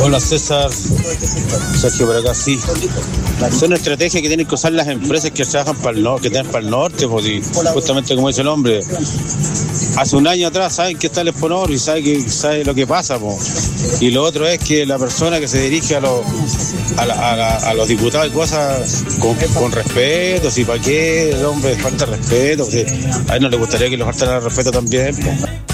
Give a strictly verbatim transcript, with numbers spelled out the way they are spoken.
Hola César, Sergio por acá, sí. Son estrategias que tienen que usar las empresas que trabajan para el norte, que tienen para el norte, pues, y justamente como dice el hombre, hace un año atrás saben que está el Exponor y sabe que sabe lo que pasa, pues. Y lo otro es que la persona que se dirige a los a, la, a, la, a los diputados y cosas con, con respeto, si para qué el hombre falta respeto, pues, a él no le gustaría que le faltara el respeto también, pues.